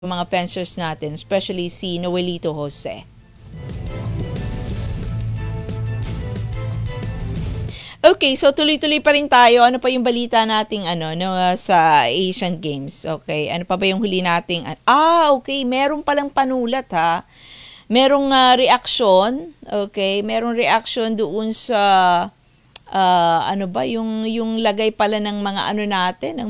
mga fencers natin, especially si Noelito Jose. Okay, so tuloy-tuloy pa rin tayo. Ano pa yung balita nating sa Asian Games? Okay, ano pa ba yung huli nating okay, meron palang panulat ha. Merong reaksyon, okay? Merong reaksyon doon sa yung lagay pala ng mga natin, ng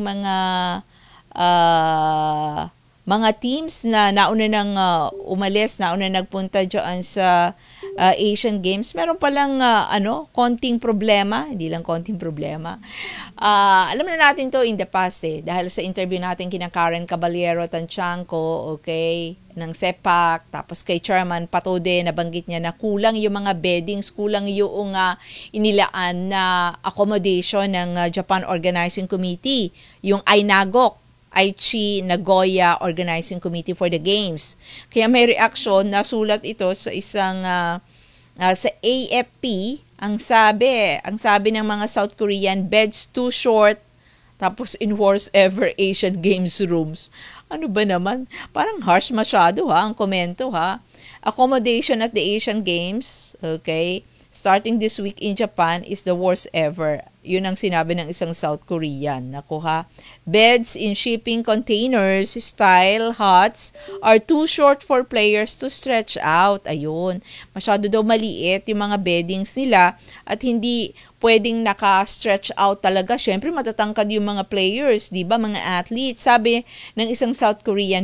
mga teams na nauna nang umalis, nauna nagpunta diyan sa Asian Games. Meron palang konting problema, hindi lang konting problema. Alam na natin to in the past dahil sa interview natin kina Karen Caballero Tanchanco, okay, ng Sepak, tapos kay Chairman Patode, nabanggit niya na kulang yung mga beddings, kulang yung inilaan na accommodation ng Japan Organizing Committee, yung AINAGOC, Aichi Nagoya Organizing Committee for the Games. Kaya may reaction, nasulat ito sa isang sa AFP, ang sabi ng mga South Korean, beds too short, tapos in worst ever Asian Games rooms. Ano ba naman? Parang harsh masyado ang komento ha. Accommodation at the Asian Games, okay, starting this week in Japan is the worst ever. Yun ang sinabi ng isang South Korean. Naku ha. Beds in shipping containers style huts are too short for players to stretch out. Ayun. Masyado daw maliit yung mga beddings nila at hindi pwedeng naka-stretch out talaga. Syempre matatangkad yung mga players, 'di ba? Mga athletes. Sabi ng South Korean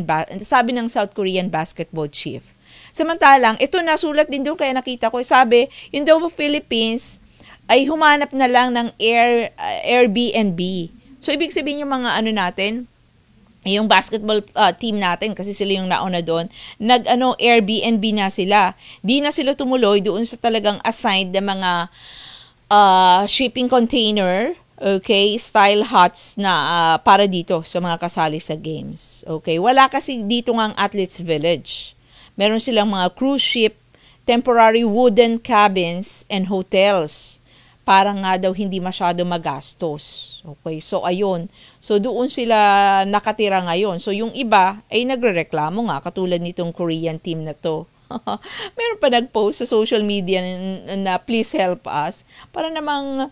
basketball chief. Samantalang, ito nasulat din doon kaya nakita ko, sabi, yung daw Philippines ay humanap na lang ng Airbnb. So, ibig sabihin yung mga natin, yung basketball team natin, kasi sila yung nauna doon, Airbnb na sila. Di na sila tumuloy doon sa talagang assigned na mga shipping container, okay, style huts na para dito sa mga kasali sa games. Okay, wala kasi dito ngang athletes village. Meron silang mga cruise ship, temporary wooden cabins, and hotels. Para nga daw hindi masyado magastos. Okay, so ayun. So doon sila nakatira ngayon. So yung iba ay nagrereklamo nga, katulad nitong Korean team na to. Meron pa nag-post sa social media na please help us. Para namang,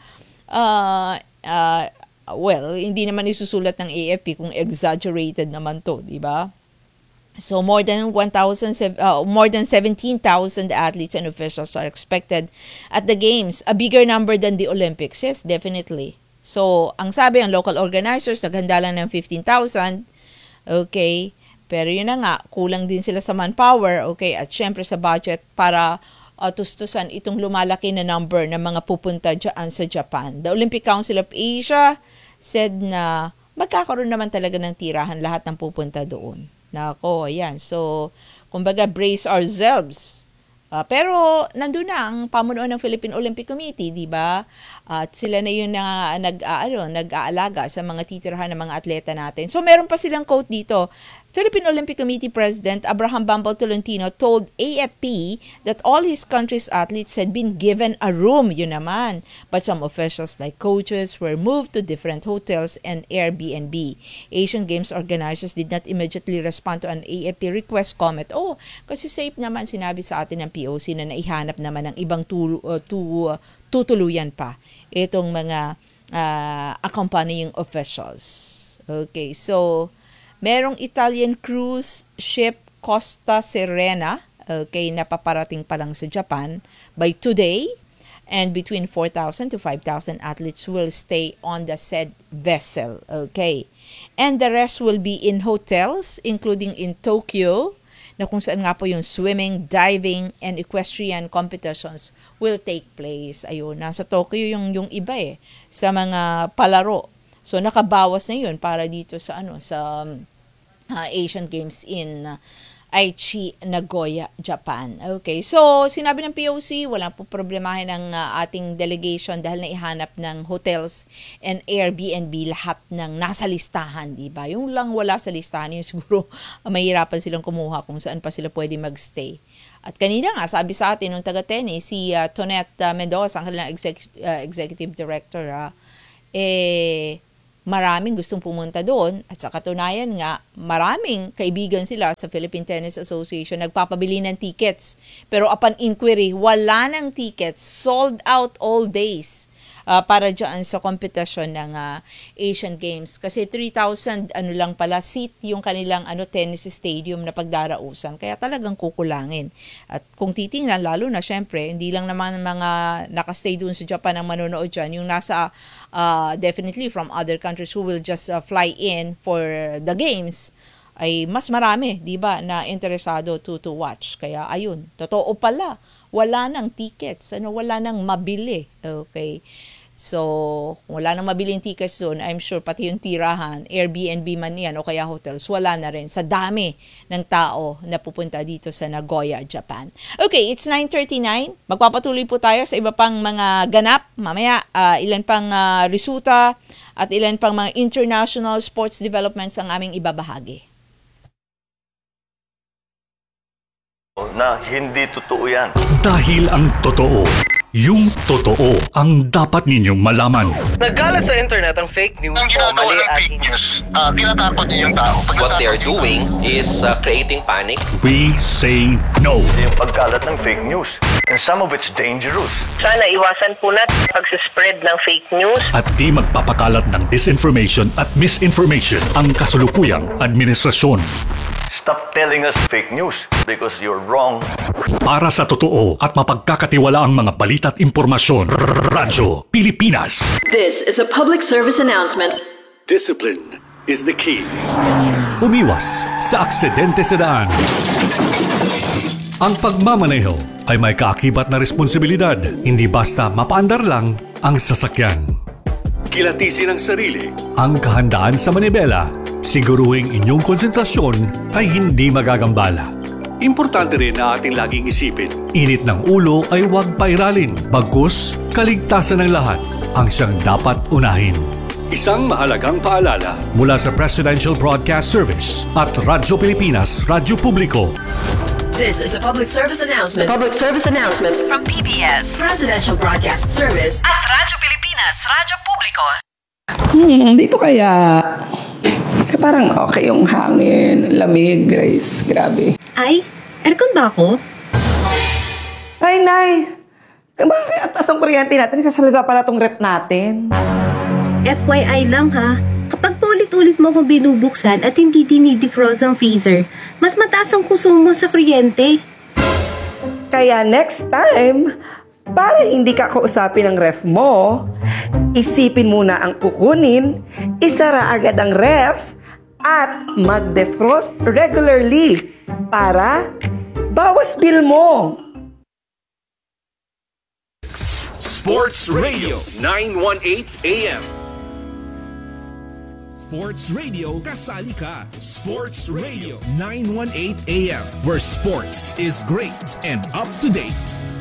hindi naman isusulat ng AFP kung exaggerated naman to, di ba? So more than 17,000 athletes and officials are expected at the games, a bigger number than the Olympics. Yes, definitely. So ang sabi ang local organizers, naghanda lang ng 15,000. Okay, pero yun na nga, kulang din sila sa manpower, okay, at syempre sa budget para tustusan itong lumalaki na number ng mga pupunta dyan sa Japan. The Olympic Council of Asia said na magkakaroon naman talaga ng tirahan lahat ng pupunta doon. Nako, ayan. So, kumbaga, brace ourselves. Pero, nandun na ang pamunuan ng Philippine Olympic Committee, di ba? At sila na yung nag-aalaga sa mga titirahan ng mga atleta natin. So, meron pa silang quote dito. Philippine Olympic Committee President Abraham Bambal Tolentino told AFP that all his country's athletes had been given a room, yun naman. But some officials like coaches were moved to different hotels and Airbnb. Asian Games organizers did not immediately respond to an AFP request comment. Kasi safe naman, sinabi sa atin ng POC na naihanap naman ng ibang tutuluyan pa itong mga accompanying officials. Okay, so merong Italian cruise ship Costa Serena, okay, napaparating pa lang sa Japan by today, and between 4,000 to 5,000 athletes will stay on the said vessel, okay. And the rest will be in hotels, including in Tokyo, na kung saan nga po yung swimming, diving, and equestrian competitions will take place. Ayun, nasa Tokyo yung iba sa mga palaro. So nakabawas na yun para dito sa Asian Games in Aichi, Nagoya, Japan. Okay, so sinabi ng POC, walang po problemahin ng ating delegation dahil naihanap ng hotels and Airbnb lahat ng nasa listahan, di ba? Yung lang wala sa listahan, yung siguro mahirapan silang kumuha kung saan pa sila pwede magstay. At kanina nga, sabi sa atin nung taga-tennis, si Tonette Mendoza, ang kanilang executive director, maraming gustong pumunta doon at sa katunayan nga, maraming kaibigan sila sa Philippine Tennis Association nagpapabili ng tickets. Pero upon inquiry, wala ng tickets, sold out all days para dyan sa kompetisyon ng Asian Games. Kasi 3,000 lang pala seat yung kanilang tennis stadium na pagdarausan. Kaya talagang kukulangin. At kung titingnan, lalo na syempre, hindi lang naman mga nakastay doon sa Japan ang manonood dyan. Yung nasa definitely from other countries who will just fly in for the games ay mas marami, di ba, na interesado to watch. Kaya ayun, totoo pala, wala nang tickets, wala nang mabili. Okay. So, wala nang mabiling tickets doon. I'm sure pati yung tirahan, Airbnb man yan o kaya hotels, wala na rin sa dami ng tao na pupunta dito sa Nagoya, Japan. Okay, it's 9:39. Magpapatuloy po tayo sa iba pang mga ganap. Mamaya, ilan pang resulta at ilan pang mga international sports developments ang aming ibabahagi. Na hindi totoo yan. Dahil ang totoo, yung totoo ang dapat ninyong malaman. Nagkalat sa internet ang fake news Ang o ginagawa mali ng at fake news, tinatakot niyo yung tao. What they are doing is creating panic. We say no. Yung pagkalat ng fake news. And some of it's dangerous. Sana iwasan po natin pag-spread ng fake news. At di magpapakalat ng disinformation at misinformation ang kasulukuyang administrasyon. Stop telling us fake news because you're wrong. Para sa totoo at mapagkakatiwalaang mga balita at impormasyon, Radyo Pilipinas. This is a public service announcement. Discipline is the key. Umiwas sa aksidente sa daan. Ang pagmamaneho ay may kaakibat na responsibilidad. Hindi basta mapaandar lang ang sasakyan. Kilatisin ang sarili, ang kahandaan sa manibela. Siguruhing inyong konsentrasyon ay hindi magagambala. Importante rin na ating laging isipin, init ng ulo ay huwag pairalin. Bagkus, kaligtasan ng lahat ang siyang dapat unahin. Isang mahalagang paalala mula sa Presidential Broadcast Service at Radyo Pilipinas, Radyo Publiko. This is a public service announcement. Public service announcement. From PBS, Presidential Broadcast Service at Radyo Pilipinas, Radyo Publiko. Dito kaya parang okay yung hangin, lamig, Grace. Grabe. Ay, aircon ba ako? Ay, Nay! Bakit ang taas ang kuryente natin? Sasalida pala tong rep natin. FYI lang ha, kapag paulit-ulit mo akong binubuksan at hindi dinidefrost ang freezer, mas mataas ang konsumo sa kuryente. Kaya next time, para hindi ka kausapin ng ref mo, isipin muna ang kukunin, isara agad ang ref, at mag-defrost regularly para bawas bill mo. Sports Radio 918 AM. Sports Radio kasali ka. Sports Radio 918 AM, where sports is great and up to date.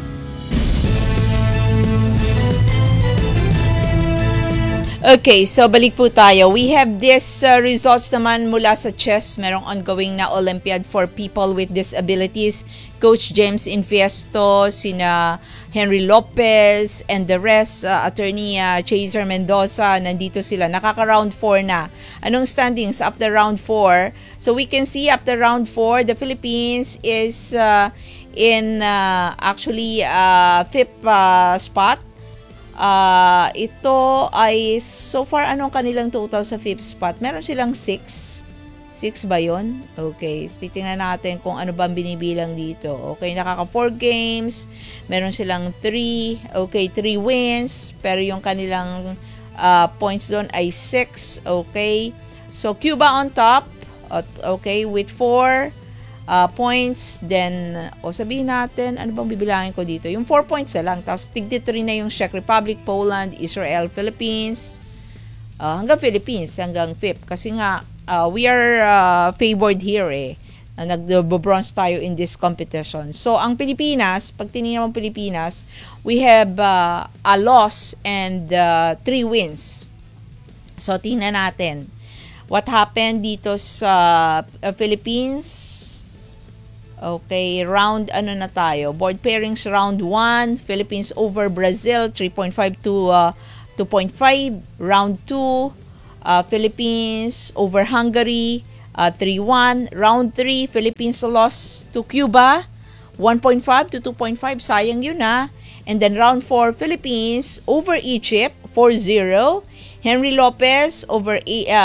Okay, so balik po tayo. We have this results naman mula sa chess. Merong ongoing na Olympiad for people with disabilities. Coach James Infiesto, sina Henry Lopez, and the rest, Attorney Chaser Mendoza, nandito sila. Nakaka-round 4 na. Anong standings after round 4? So we can see after round 4, the Philippines is in actually 5th spot. Ito ay so far anong kanilang total sa 5th spot? Meron silang 6 ba yun? Okay, titingnan natin kung ano ba binibilang dito. Okay, nakaka 4 games, meron silang 3, okay, 3 wins, pero yung kanilang points doon ay 6. Okay, so Cuba on top, okay, with 4 points. Then, sabihin natin, ano bang bibilangin ko dito? Yung 4 points na lang. Tapos, tigdi-3 na yung Czech Republic, Poland, Israel, Philippines. Hanggang Philippines, hanggang 5th. Kasi nga, we are favored here nag-bronze tayo in this competition. So, ang Pilipinas, pag tinignan mo Pilipinas, we have a loss and 3 wins. So, tingnan natin. What happened dito sa Philippines? Okay, round ano na tayo? Board pairings round 1, Philippines over Brazil 3.5 to 2.5. Round 2, Philippines over Hungary, 3-1. Round 3, Philippines lost to Cuba, 1.5 to 2.5. Sayang yun And then round 4, Philippines over Egypt, 4-0. Henry Lopez over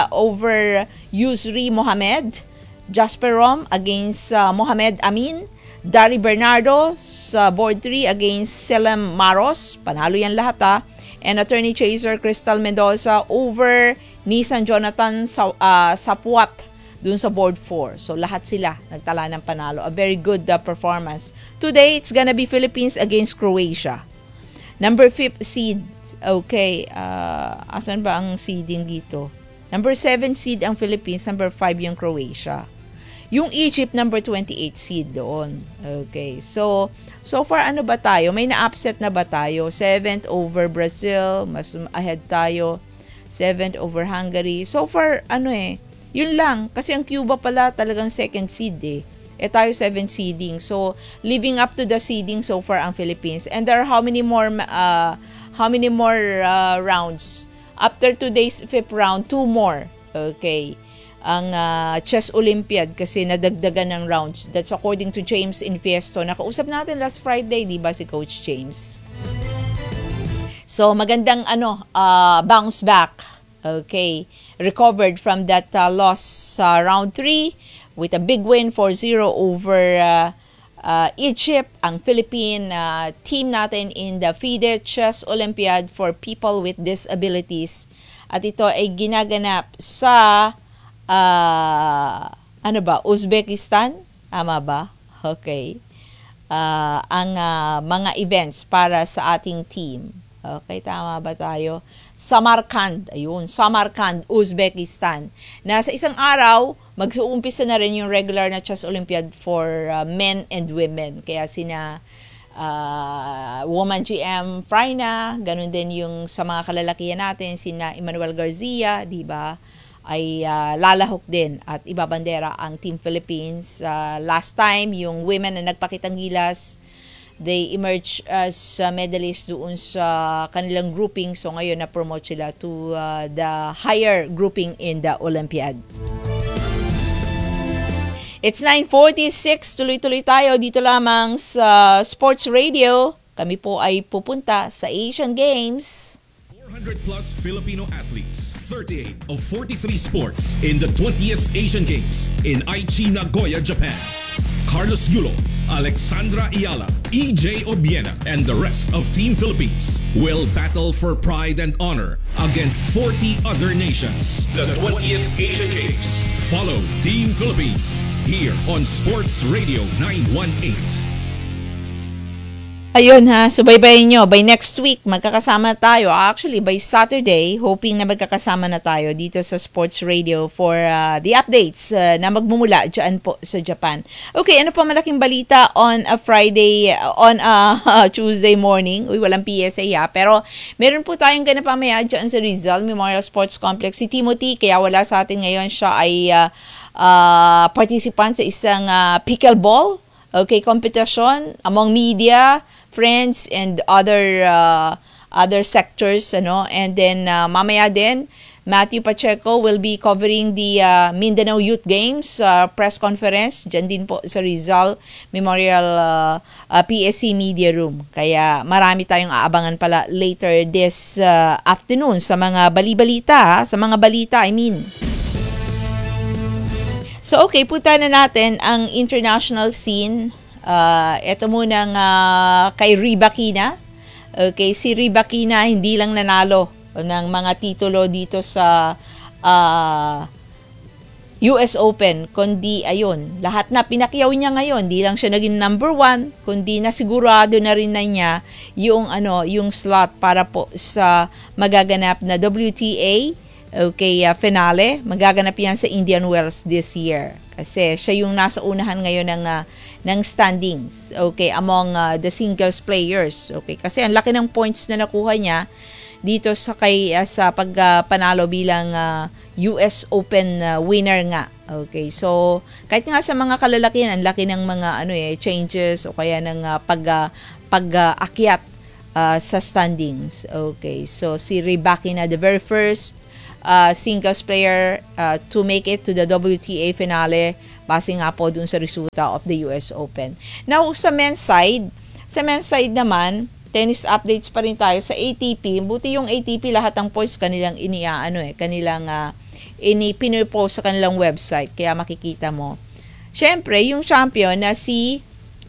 Yusri Mohamed. Jasper Rom against Mohamed Amin. Dari Bernardo sa board 3 against Selim Maros. Panalo yan lahat And attorney chaser Crystal Mendoza over Nissan Jonathan Sapuat dun sa board 4. So lahat sila nagtala ng panalo. A very good performance. Today, it's gonna be Philippines against Croatia. Number 5 seed. Okay, asan ba ang seeding dito? Number 7 seed ang Philippines, number 5 yung Croatia. Yung Egypt, number 28 seed doon. Okay, so far ano ba tayo? May na-upset na ba tayo? 7th over Brazil, mas ahead tayo. 7th over Hungary. So far, yun lang. Kasi ang Cuba pala talagang second seed tayo 7 seeding. So, living up to the seeding so far ang Philippines. And there are how many more rounds? After today's 5th round, 2 more. Okay. Ang Chess Olympiad kasi nadagdagan ng rounds. That's according to James Infiesto. Nakausap natin last Friday, di ba, si Coach James? So, magandang bounce back. Okay. Recovered from that loss round 3 with a big win 4-0 over Egypt, ang Philippine team natin in the FIDE Chess Olympiad for People with Disabilities. At ito ay ginaganap sa Uzbekistan? Tama ba? Okay. Ang mga events para sa ating team. Okay, tama ba tayo? Samarkand, Samarkand, Uzbekistan. Na sa isang araw, mag-uumpisa na rin yung regular na Chess Olympiad for men and women. Kaya sina Woman GM Fraina, ganun din yung sa mga kalalakihan natin, sina Emmanuel Garcia, di ba? Ay lalahok din at ibabandera ang Team Philippines. Last time, yung women na nagpakitang gilas, they emerged as medalists doon sa kanilang grouping. So ngayon na-promote sila to the higher grouping in the Olympiad. It's 9:46. Tuloy-tuloy tayo dito lamang sa Sports Radio. Kami po ay pupunta sa Asian Games. 400 plus Filipino athletes, 38 of 43 sports in the 20th Asian Games in Aichi, Nagoya, Japan. Carlos Yulo, Alexandra Ayala, EJ Obiena, and the rest of Team Philippines will battle for pride and honor against 40 other nations. The 20th Asian Games. Follow Team Philippines here on Sports Radio 918. Ayun subaybayin nyo. By next week, magkakasama tayo. Actually, by Saturday, hoping na magkakasama na tayo dito sa Sports Radio for the updates na magmumula dyan po sa Japan. Okay, ano pa malaking balita on a Friday, on a Tuesday morning? Uy, walang PSA pero meron po tayong ganapamaya dyan sa Rizal Memorial Sports Complex. Si Timothy, kaya wala sa atin ngayon, siya ay participant sa isang pickleball competition among media, friends, and other sectors, and then mamaya din Matthew Pacheco will be covering the Mindanao Youth Games press conference dyan din po sa Rizal Memorial PSC Media Room. Kaya marami tayong aabangan pala later this afternoon sa mga balita, So okay, punta na natin ang international scene. Ito munang kay Rybakina. Okay, si Rybakina hindi lang nanalo ng mga titulo dito sa US Open, kundi lahat na pinakyaw niya ngayon. Di lang siya naging number 1, kundi nasigurado na rin na niya yung slot para po sa magaganap na WTA finale. Magaganap yan sa Indian Wells this year. Kasi siya yung nasa unahan ngayon ng standings. Okay, among the singles players. Okay, kasi ang laki ng points na nakuha niya dito sa pagpanalo bilang US Open winner nga. Okay, so kahit nga sa mga kalalakihan, ang laki ng mga changes o kaya ng pag-akyat sa standings. Okay, so si Rybakina, the very first singles player to make it to the WTA finale base nga po dun sa resulta of the US Open. Now, sa men's side naman, tennis updates pa rin tayo sa ATP. Buti yung ATP, lahat ng points kanilang pinipost sa kanilang website. Kaya makikita mo. Siyempre, yung champion na si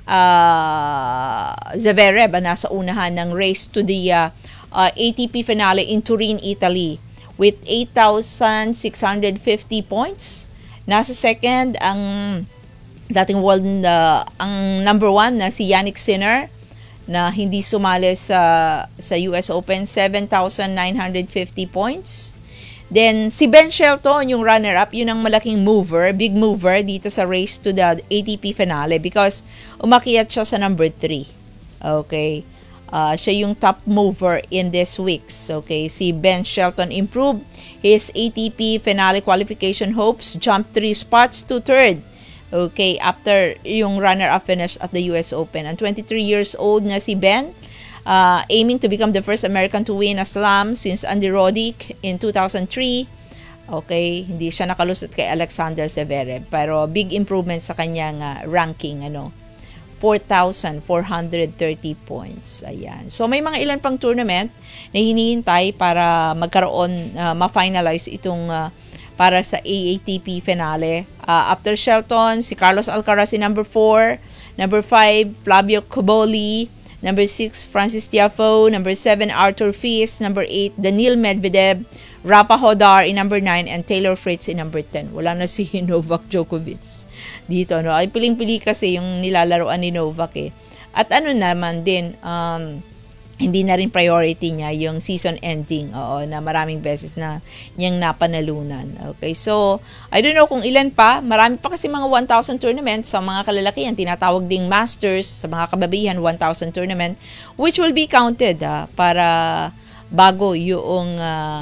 Zverev nasa unahan ng race to the ATP finale in Turin, Italy with 8,650 points. Nasa second ang dating world ang number 1 na si Jannik Sinner na hindi sumali sa US Open, 7,950 points. Then si Ben Shelton, yung runner-up, yun ang malaking big mover dito sa race to the ATP finale because umakyat siya sa number 3. Okay. Siya yung top mover in this weeks. Okay, si Ben Shelton improved his ATP finale qualification hopes, jumped 3 spots to third. Okay, after yung runner-up finish at the US Open. Ang 23 years old na si Ben, aiming to become the first American to win a slam since Andy Roddick in 2003. Okay, hindi siya nakalusot kay Alexander Zverev, pero big improvement sa kanyang ranking, 4,430 points. Ayan. So, may mga ilan pang tournament na hinihintay para magkaroon, ma-finalize itong para sa ATP finale. After Shelton, si Carlos Alcaraz si number 4. Number 5, Flavio Cobolli. Number 6, Francis Tiafoe. Number 7, Arthur Fils. Number 8, Daniil Medvedev. Rafa Hodar in number 9 and Taylor Fritz in number 10. Wala na si Novak Djokovic dito, Ay piling-pili kasi yung nilalaroan ni Novak At naman din, hindi na rin priority niya yung season ending, na maraming beses na niyang napanalunan. Okay, so I don't know kung ilan pa, marami pa kasi mga 1,000 tournaments sa mga kalalakihan, tinatawag ding Masters, sa mga kababayan 1,000 tournament, which will be counted para bago yung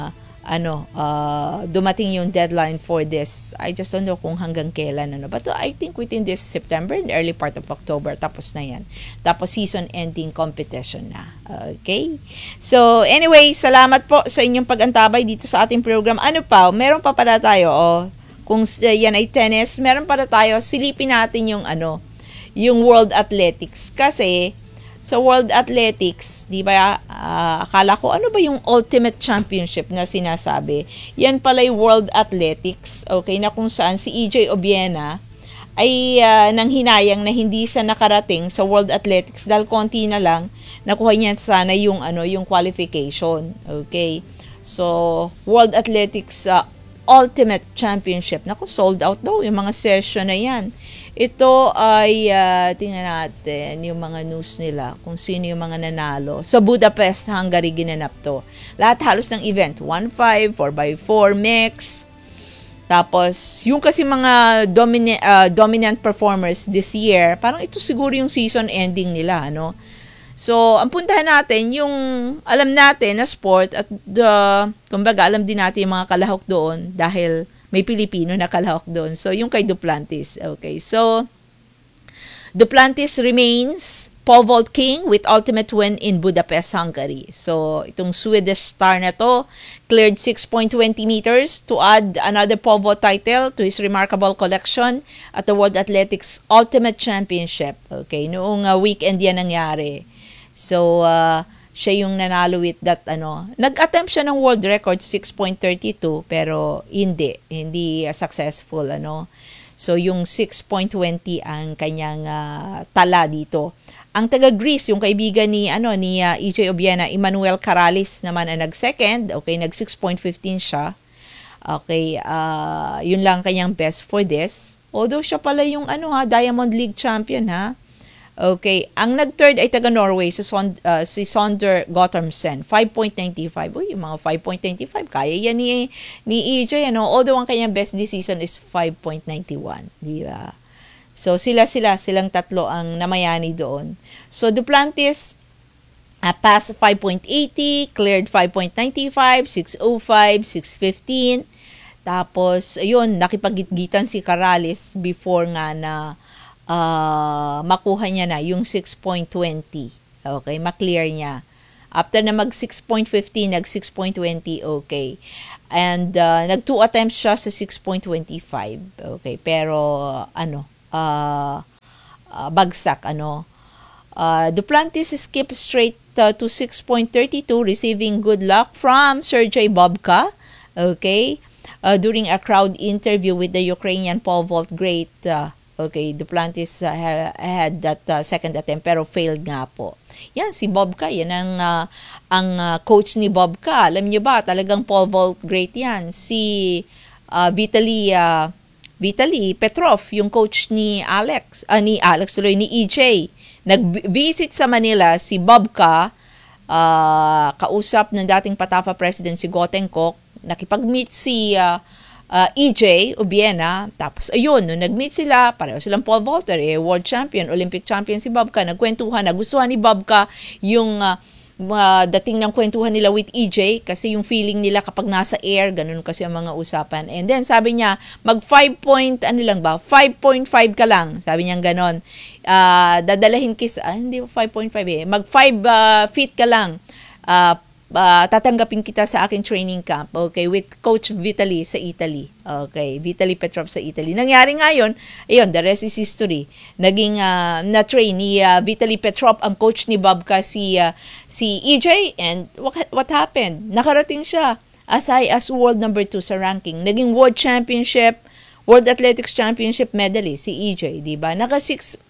dumating yung deadline for this. I just don't know kung hanggang kailan, But I think within this September, the early part of October, tapos na yan. Tapos season-ending competition na. Okay? So, anyway, salamat po sa inyong pag-antabay dito sa ating program. Meron pa pala tayo, kung yan ay tennis, meron pala tayo, silipin natin yung yung World Athletics. Kasi, sa World Athletics, di ba, akala ko, ano ba yung Ultimate Championship na sinasabi? Yan pala yung World Athletics, okay, na kung saan si EJ Obiena ay nanghinayang na hindi siya nakarating sa World Athletics dahil konti na lang, nakuha niya sana yung, yung qualification, okay? So, World Athletics Ultimate Championship, naku, sold out daw yung mga session na yan. Ito ay, tingnan natin yung mga news nila, kung sino yung mga nanalo. Sa Budapest, Hungary, ginanap to. Lahat halos ng event, 1-5, 4x4, mix. Tapos, yung kasi mga dominant performers this year, parang ito siguro yung season ending nila, So, ang puntahan natin, yung alam natin na sport at kumbaga, alam din natin yung mga kalahok doon dahil may Pilipino na kalahok doon. So, yung kay Duplantis. Okay. So, Duplantis remains pole vault king with ultimate win in Budapest, Hungary. So, itong Swedish star na to cleared 6.20 meters to add another pole vault title to his remarkable collection at the World Athletics Ultimate Championship. Okay. Noong weekend yan nangyari. So, siya yung nanalo with that, nag-attempt siya ng world record 6.32 pero hindi successful, So, yung 6.20 ang kanyang tala dito. Ang taga-Greece, yung kaibigan ni EJ Obiena, Emmanuel Karalis naman ang nag-second. Okay, nag-6.15 siya. Okay, yun lang kanyang best for this. Although siya pala yung Diamond League champion, Okay, ang nag-third ay taga-Norway, si Sonder Gottormsen, 5.95. Uy, yung mga 5.95, kaya yan ni EJ, although ang kanyang best this season is 5.91, di ba? So, silang tatlo ang namayani doon. So, Duplantis, passed 5.80, cleared 5.95, 6.05, 6.15, tapos, ayun, nakipagitgitan si Karalis before nga na makuha niya na yung 6.20. Okay, maklear niya. After na mag 6.15, nag 6.20, okay. And nag 2 attempts siya sa 6.25. Okay, pero bagsak Duplantis skipped straight to 6.32, receiving good luck from Sergey Bobka. Okay, during a crowd interview with the Ukrainian pole vault great. Duplantis had that second attempt pero failed nga po. Yan, si Bobka, yan ang coach ni Bobka. Alam niyo ba, talagang pole vault great yan. Si Vitaly Petrov, yung coach ni ni EJ. Nag-visit sa Manila si Bobka, kausap ng dating Patafa President si Gotenkok, nakipag-meet si EJ Ubiena, tapos ayun, nung nag-meet sila, pareho silang pole vaulter, world champion, Olympic champion si Bobka, nagkwentuhan, nagustuhan ni Bobka yung dating ng kwentuhan nila with EJ, kasi yung feeling nila kapag nasa air, ganun kasi ang mga usapan. And then sabi niya, mag 5.5 ka lang, sabi niya ganon. Dadalahin hindi 5.5 mag 5 feet ka lang. Tatanggapin kita sa aking training camp, okay, with Coach Vitaly sa Italy. Okay, Vitaly Petrov sa Italy. Nangyari nga yun, ayun, the rest is history. Naging na-train ni Vitaly Petrov, ang coach ni Bobka, si EJ, and what happened? Nakarating siya as high as world number 2 sa ranking. Naging World Athletics Championship medalist si EJ, di ba? Naka 6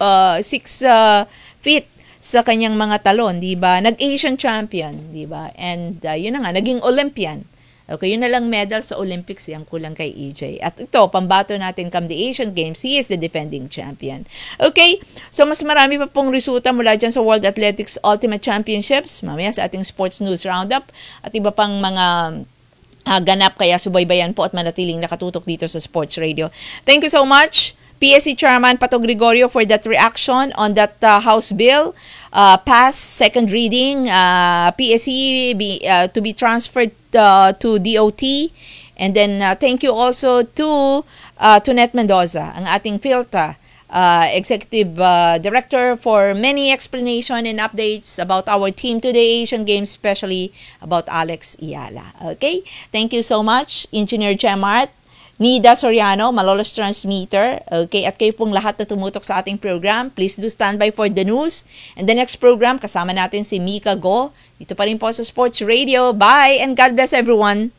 feet sa kanyang mga talon, di ba? Nag-Asian champion, di ba? And yun na nga, naging Olympian. Okay, yun na lang medal sa Olympics, yung kulang kay EJ. At ito, pambato natin come the Asian Games, he is the defending champion. Okay, so mas marami pa pong resulta mula dyan sa World Athletics Ultimate Championships, mamaya sa ating Sports News Roundup, at iba pang mga ganap, kaya subaybayan po at manatiling nakatutok dito sa Sports Radio. Thank you so much, PSC Chairman Pato Gregorio, for that reaction on that House Bill passed second reading, PSC to be transferred to DOT. And then thank you also to Net Mendoza, ang ating PhilTA Executive Director, for many explanation and updates about our team to the Asian Games, especially about Alex Iyala. Okay? Thank you so much, Engineer Gemart, Nida Soriano, Malolos Transmitter. Okay, at kayo pong lahat na tumutok sa ating program, please do stand by for the news. And the next program, kasama natin si Mika Go. Dito pa rin po sa Sports Radio. Bye and God bless everyone.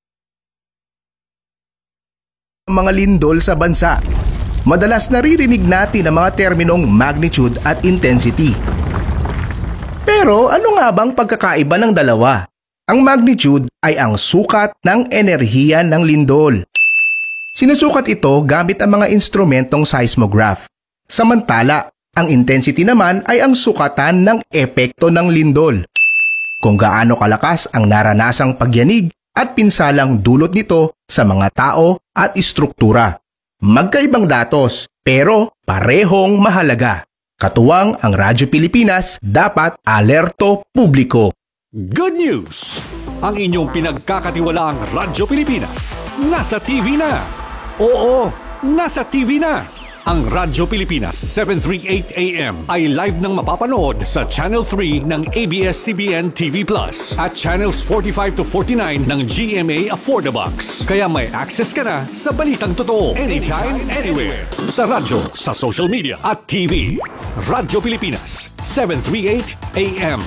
Mga lindol sa bansa. Madalas naririnig natin ang mga terminong magnitude at intensity. Pero ano nga bang pagkakaiba ng dalawa? Ang magnitude ay ang sukat ng enerhiya ng lindol. Sinusukat ito gamit ang mga instrumentong seismograph. Samantala, ang intensity naman ay ang sukatan ng epekto ng lindol. Kung gaano kalakas ang naranasang pagyanig at pinsalang dulot nito sa mga tao at istruktura. Magkaibang datos, pero parehong mahalaga. Katuwang ang Radyo Pilipinas, dapat alerto publiko. Good news! Ang inyong pinagkakatiwalaang Radyo Pilipinas nasa TV na. Oo, nasa TV na. Ang Radyo Pilipinas 738 AM ay live nang mapapanood sa Channel 3 ng ABS-CBN TV Plus at Channels 45 to 49 ng GMA Affordabox. Kaya may access ka na sa balitang totoo anytime, anywhere. Sa radyo, sa social media at TV. Radyo Pilipinas 738 AM.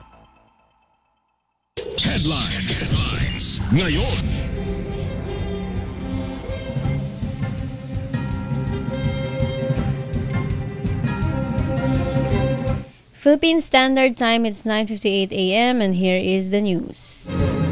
Headlines. Ngayon. Philippine Standard Time, it's 9:58 a.m. and here is the news.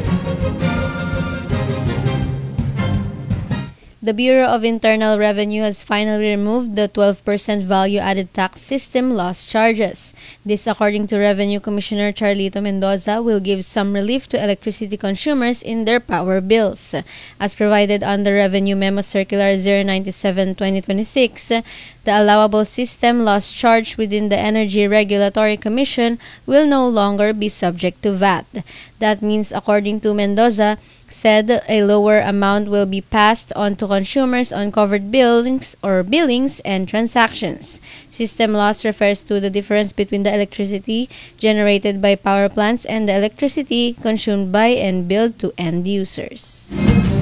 The Bureau of Internal Revenue has finally removed the 12% value-added tax system loss charges. This, according to Revenue Commissioner Charlito Mendoza, will give some relief to electricity consumers in their power bills. As provided on the Revenue Memo Circular 097-2026, the allowable system loss charge within the Energy Regulatory Commission will no longer be subject to VAT. That means, according to Mendoza, said a lower amount will be passed on to consumers on covered billings and transactions. System loss refers to the difference between the electricity generated by power plants and the electricity consumed by and billed to end users.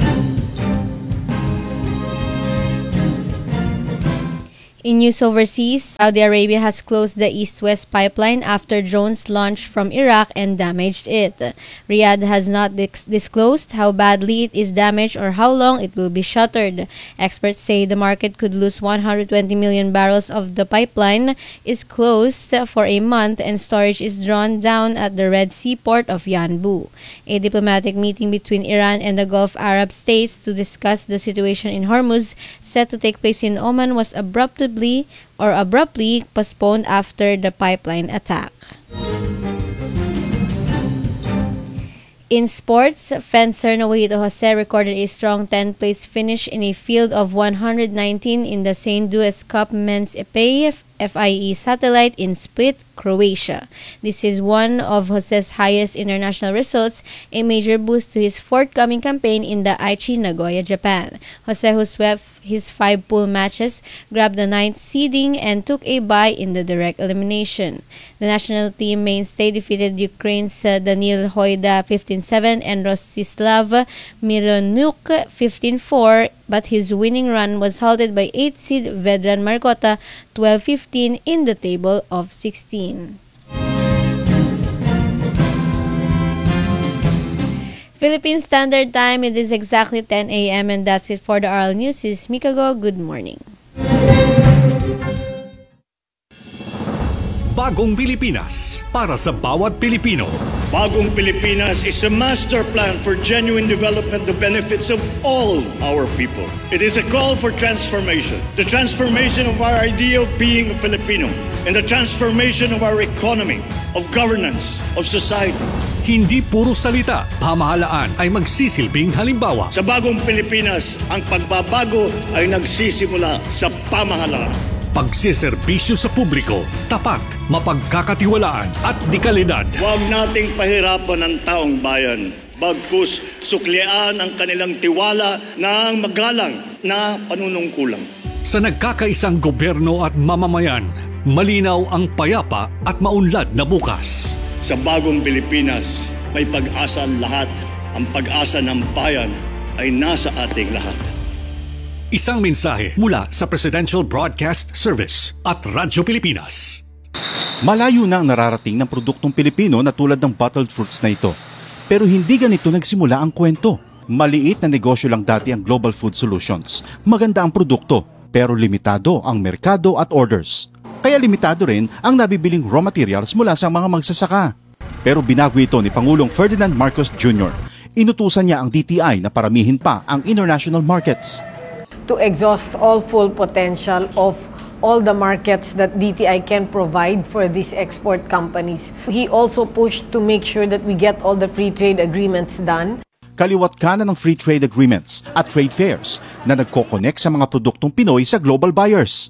In news overseas, Saudi Arabia has closed the East-West pipeline after drones launched from Iraq and damaged it. Riyadh has not disclosed how badly it is damaged or how long it will be shuttered. Experts say the market could lose 120 million barrels of the pipeline is closed for a month and storage is drawn down at the Red Sea port of Yanbu. A diplomatic meeting between Iran and the Gulf Arab states to discuss the situation in Hormuz, set to take place in Oman, was abruptly postponed after the pipeline attack. In sports, fencer Noelito Jose recorded a strong 10th place finish in a field of 119 in the St. Dues Cup Men's FIE Satellite in Split, Croatia. This is one of Jose's highest international results, a major boost to his forthcoming campaign in the Aichi Nagoya, Japan. Jose, who swept his 5 pool matches, grabbed the 9th seeding and took a bye in the direct elimination. The national team mainstay defeated Ukraine's Danil Hoida 15-7 and Rostislav Mironuk 15-4, but his winning run was halted by 8th seed Vedran Margota 12-15 in the table of 16. Philippine Standard Time, it is exactly 10 a.m. and that's it for the RL News. This is Mikago. Good morning. Bagong Pilipinas para sa bawat Pilipino. Bagong Pilipinas is a master plan for genuine development, the benefits of all our people. It is a call for transformation. The transformation of our idea of being a Filipino and the transformation of our economy, of governance, of society. Hindi puro salita, pamahalaan ay magsisilbing halimbawa. Sa Bagong Pilipinas, ang pagbabago ay nagsisimula sa pamahalaan. Pagsiserbisyo sa publiko, tapat, mapagkakatiwalaan at dekalidad. Huwag nating pahirapan ang taong bayan. Bagkus suklian ang kanilang tiwala ng magalang na panunungkulan. Sa nagkakaisang gobyerno at mamamayan, malinaw ang payapa at maunlad na bukas. Sa Bagong Pilipinas, may pag-asa ang lahat. Ang pag-asa ng bayan ay nasa ating lahat. Isang mensahe mula sa Presidential Broadcast Service at Radyo Pilipinas. Malayo na ang nararating ng produktong Pilipino na tulad ng bottled fruits na ito. Pero hindi ganito nagsimula ang kwento. Maliit na negosyo lang dati ang Global Food Solutions. Maganda ang produkto, pero limitado ang merkado at orders. Kaya limitado rin ang nabibiling raw materials mula sa mga magsasaka. Pero binago ito ni Pangulong Ferdinand Marcos Jr. Inutusan niya ang DTI na paramihin pa ang international markets. To exhaust all full potential of all the markets that DTI can provide for these export companies. He also pushed to make sure that we get all the free trade agreements done. Kaliwat kanan ng free trade agreements at trade fairs na nagko-connect sa mga produktong Pinoy sa global buyers.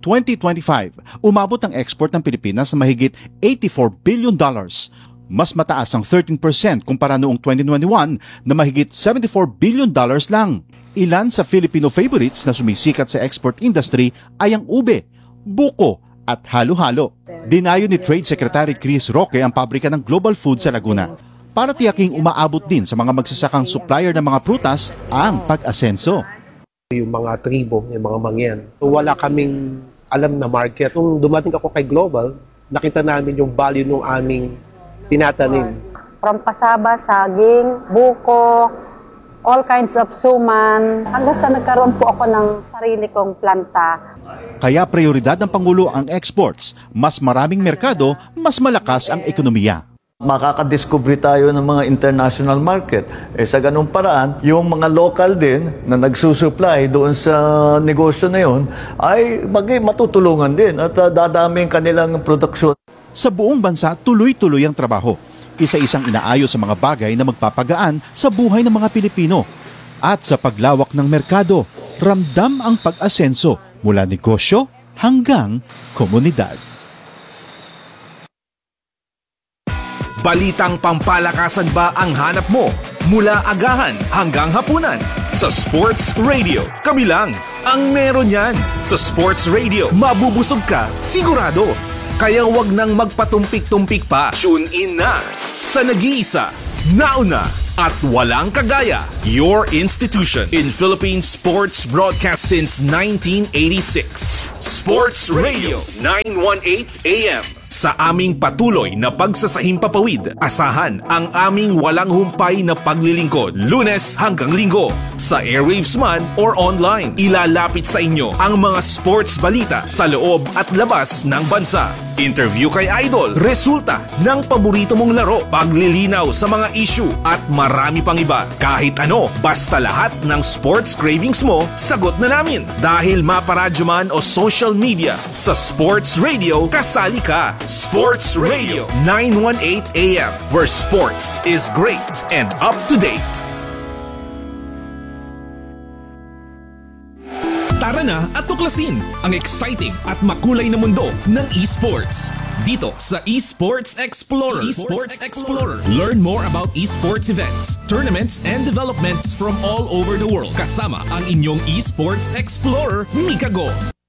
2025, umabot ang export ng Pilipinas na mahigit $84 billion. Mas mataas ang 13% kumpara noong 2021 na mahigit $74 billion lang. Ilan sa Filipino favorites na sumisikat sa export industry ay ang ube, buko at halo-halo. Dinayo ni Trade Secretary Chris Roque ang pabrika ng Global Food sa Laguna para tiyaking umaabot din sa mga magsasakang supplier ng mga prutas ang pag-asenso. Yung mga tribo, yung mga mangyan, wala kaming alam na market. Nung dumating ako kay Global, nakita namin yung value ng aming tinatanim. From pasaba, saging, buko, all kinds of suman, hanggang sa nagkaroon po ako ng sarili kong planta. Kaya prioridad ng Pangulo ang exports. Mas maraming merkado, mas malakas ang ekonomiya. Makakadiscover tayo ng mga international market. Sa ganung paraan, yung mga local din na nagsusupply doon sa negosyo na yun ay matutulungan din at dadami ang kanilang produksyon. Sa buong bansa, tuloy-tuloy ang trabaho. Isa-isang inaayos sa mga bagay na magpapagaan sa buhay ng mga Pilipino. At sa paglawak ng merkado, ramdam ang pag-asenso mula negosyo hanggang komunidad. Balitang pampalakasan ba ang hanap mo? Mula agahan hanggang hapunan. Sa Sports Radio, kami lang ang meron yan. Sa Sports Radio, mabubusog ka, sigurado. Kaya wag nang magpatumpik-tumpik pa. Tune in na sa nag-iisa, nauna, at walang kagaya, your institution in Philippine sports broadcast since 1986. Sports Radio 918 AM. Sa aming patuloy na pagsasahimpapawid, asahan ang aming walang humpay na paglilingkod, Lunes hanggang Linggo. Sa airwaves man or online, ilalapit sa inyo ang mga sports balita sa loob at labas ng bansa. Interview kay Idol, resulta ng paborito mong laro, paglilinaw sa mga issue at marami pang iba. Kahit ano, basta lahat ng sports cravings mo, sagot na namin. Dahil maparadyo man o social media, sa Sports Radio, kasali ka. Sports Radio 918 AM, where sports is great and up to date. Tara na at tuklasin ang exciting at makulay na mundo ng esports. Dito sa Esports Explorer. Esports Explorer. Learn more about esports events, tournaments, and developments from all over the world. Kasama ang inyong Esports Explorer, Mika Go.